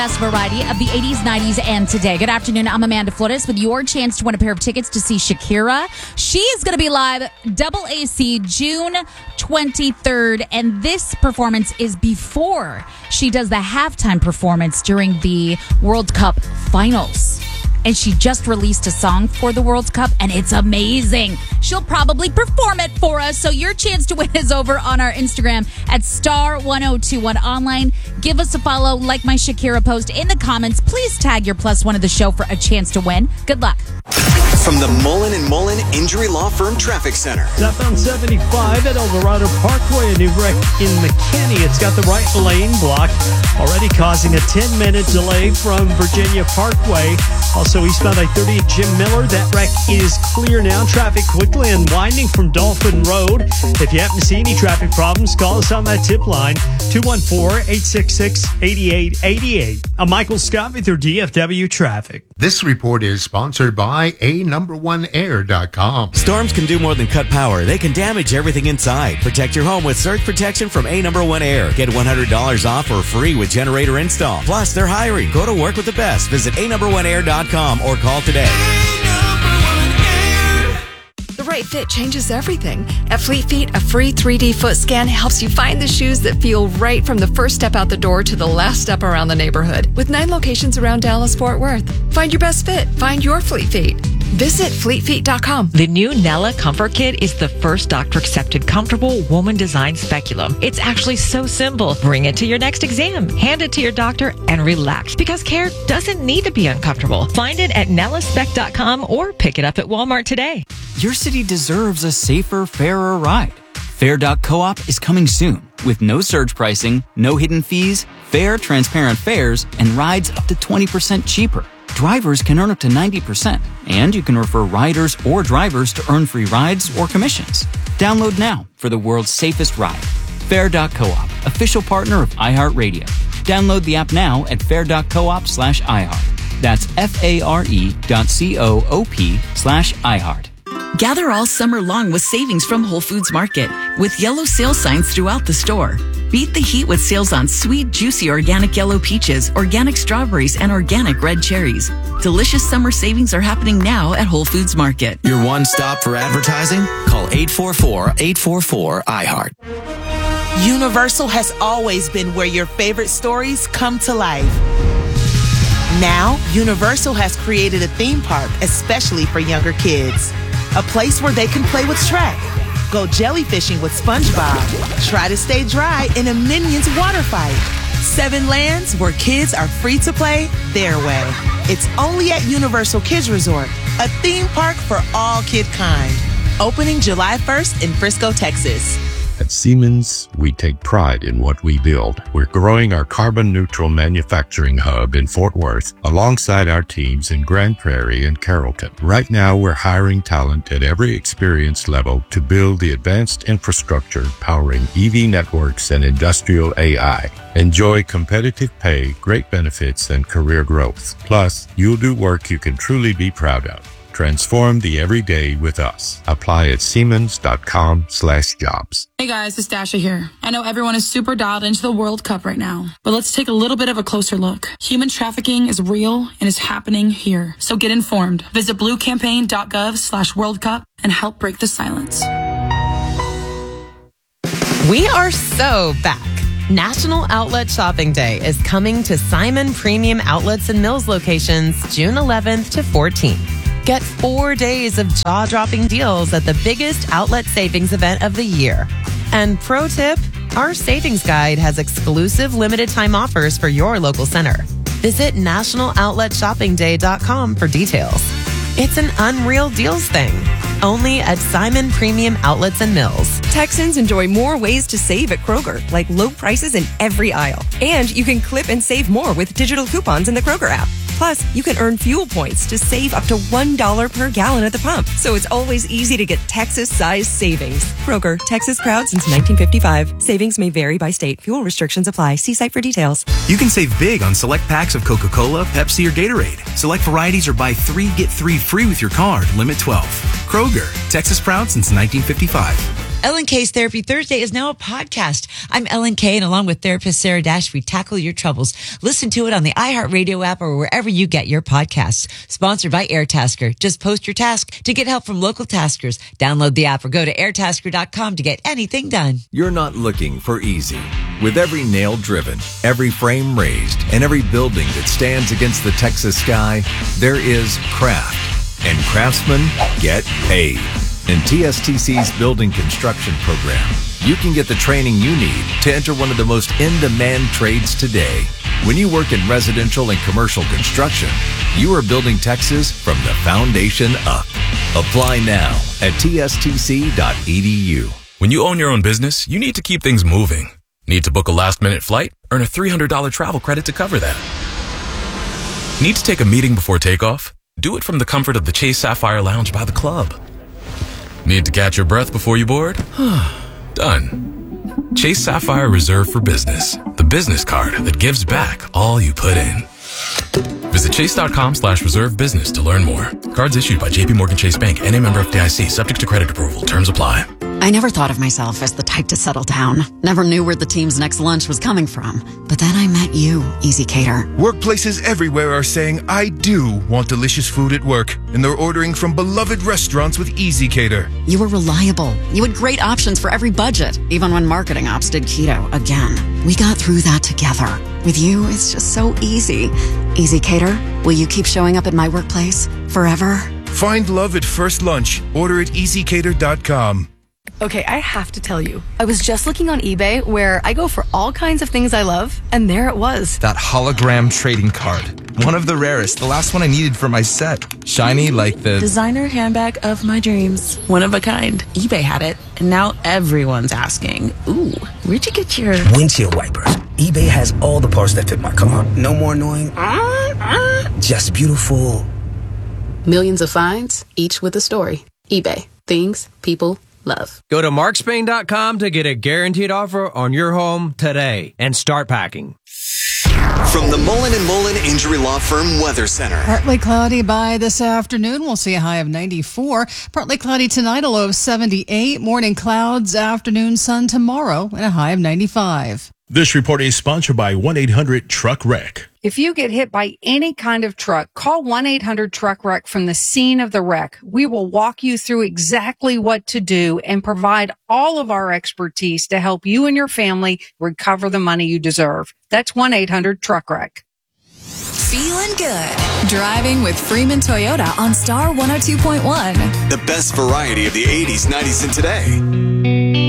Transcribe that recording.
Best variety of the 80s, 90s, and today. Good afternoon. I'm Amanda Flores with your chance to win a pair of tickets to see Shakira. She is going to be live Double AC June 23rd, and this performance is before she does the halftime performance during the World Cup finals. And she just released a song for the World Cup, and it's amazing. She'll probably perform it for us. So your chance to win is over on our Instagram at star1021 online. Give us a follow, like my Shakira post in the comments. Please tag your plus one of the show for a chance to win. Good luck. From the Mullen & Mullen Injury Law Firm Traffic Center. Southbound 75 at Eldorado Parkway, a new wreck in McKinney. It's got the right lane blocked, already causing a 10-minute delay from Virginia Parkway. Also eastbound I-30 at Jim Miller. That wreck is clear now. Traffic quickly unwinding from Dolphin Road. If you happen to see any traffic problems, call us on that tip line, 214-866-8888. I'm Michael Scott with your DFW traffic. This report is sponsored by A1air.com. Storms can do more than cut power. They can damage everything inside. Protect your home with surge protection from A1 Air. Get $100 off or free with generator install. Plus, they're hiring. Go to work with the best. Visit A1air.com or call today. The right fit changes everything. At Fleet Feet, a free 3D foot scan helps you find the shoes that feel right from the first step out the door to the last step around the neighborhood. With 9 locations around Dallas-Fort Worth. Find your best fit. Find your Fleet Feet. Visit fleetfeet.com. The new Nella Comfort Kit is the first doctor-accepted comfortable woman-designed speculum. It's actually so simple. Bring it to your next exam, hand it to your doctor, and relax, because care doesn't need to be uncomfortable. Find it at nellaspec.com or pick it up at Walmart today. Your city deserves a safer, fairer ride. Fair.coop is coming soon with no surge pricing, no hidden fees, fair, transparent fares, and rides up to 20% cheaper. Drivers can earn up to 90%, and you can refer riders or drivers to earn free rides or commissions. Download now for the world's safest ride. Fair.coop, official partner of iHeartRadio. Download the app now at fair.coop/iHeart. That's FARE.coop/iHeart. Gather all summer long with savings from Whole Foods Market with yellow sale signs throughout the store. Beat the heat with sales on sweet, juicy organic yellow peaches, organic strawberries, and organic red cherries. Delicious summer savings are happening now at Whole Foods Market. Your one stop for advertising? Call 844-844-iHeart. Universal has always been where your favorite stories come to life. Now, Universal has created a theme park especially for younger kids. A place where they can play with Shrek, go jellyfishing with SpongeBob, try to stay dry in a Minions water fight. 7 lands where kids are free to play their way. It's only at Universal Kids Resort, a theme park for all kid kind. Opening July 1st in Frisco, Texas. At Siemens, we take pride in what we build. We're growing our carbon-neutral manufacturing hub in Fort Worth alongside our teams in Grand Prairie and Carrollton. Right now, we're hiring talent at every experience level to build the advanced infrastructure powering EV networks and industrial AI. Enjoy competitive pay, great benefits, and career growth. Plus, you'll do work you can truly be proud of. Transform the everyday with us. Apply at siemens.com/jobs. Hey guys, it's Dasha here. I know everyone is super dialed into the World Cup right now, but let's take a little bit of a closer look. Human trafficking is real and is happening here. So get informed. Visit bluecampaign.gov/World Cup and help break the silence. We are so back. National Outlet Shopping Day is coming to Simon Premium Outlets and Mills locations June 11th to 14th. Get 4 days of jaw-dropping deals at the biggest outlet savings event of the year. And pro tip, our savings guide has exclusive limited-time offers for your local center. Visit nationaloutletShoppingDay.com for details. It's an unreal deals thing. Only at Simon Premium Outlets and Mills. Texans enjoy more ways to save at Kroger, like low prices in every aisle. And you can clip and save more with digital coupons in the Kroger app. Plus, you can earn fuel points to save up to $1 per gallon at the pump. So it's always easy to get Texas-sized savings. Kroger, Texas proud since 1955. Savings may vary by state. Fuel restrictions apply. See site for details. You can save big on select packs of Coca-Cola, Pepsi, or Gatorade. Select varieties or buy 3, get 3 free with your card. Limit 12. Kroger, Texas proud since 1955. Ellen K's Therapy Thursday is now a podcast. I'm Ellen K, and along with therapist Sarah Dash, we tackle your troubles. Listen to it on the iHeartRadio app or wherever you get your podcasts. Sponsored by AirTasker. Just post your task to get help from local taskers. Download the app or go to airtasker.com to get anything done. You're not looking for easy. With every nail driven, every frame raised, and every building that stands against the Texas sky, there is craft. And craftsmen get paid. In TSTC's building construction program, you can get the training you need to enter one of the most in-demand trades today. When you work in residential and commercial construction, you are building Texas from the foundation up. Apply now at tstc.edu. When you own your own business, you need to keep things moving. Need to book a last-minute flight? Earn a $300 travel credit to cover that. Need to take a meeting before takeoff? Do it from the comfort of the Chase Sapphire Lounge by the club. Need to catch your breath before you board? Done. Chase Sapphire Reserve for Business, the business card that gives back all you put in. Visit chase.com/reserve business to learn more. Cards issued by JPMorgan Chase Bank, N.A. member FDIC, subject to credit approval. Terms apply. I never thought of myself as the type to settle down. Never knew where the team's next lunch was coming from. But then I met you, Easy Cater. Workplaces everywhere are saying, I do want delicious food at work. And they're ordering from beloved restaurants with Easy Cater. You were reliable. You had great options for every budget, even when marketing ops did keto again. We got through that together. With you, it's just so easy. Easy Cater, will you keep showing up at my workplace forever? Find love at first lunch. Order at easycater.com. Okay, I have to tell you, I was just looking on eBay where I go for all kinds of things I love, and there it was. That hologram trading card. One of the rarest, the last one I needed for my set. Shiny like the designer handbag of my dreams. One of a kind. eBay had it, and now everyone's asking, ooh, where'd you get your windshield wipers? eBay has all the parts that fit my car. No more annoying, just beautiful. Millions of finds, each with a story. eBay. Things people love. Go to markspain.com to get a guaranteed offer on your home today and start packing. From the Mullen & Mullen Injury Law Firm Weather Center. Partly cloudy by this afternoon. We'll see a high of 94. Partly cloudy tonight, a low of 78. Morning clouds, afternoon sun tomorrow, and a high of 95. This report is sponsored by 1-800-TRUCK-WRECK. If you get hit by any kind of truck, call 1-800-TRUCK-WRECK from the scene of the wreck. We will walk you through exactly what to do and provide all of our expertise to help you and your family recover the money you deserve. That's 1-800-TRUCK-WRECK. Feeling good. Driving with Freeman Toyota on Star 102.1. The best variety of the 80s, 90s, and today.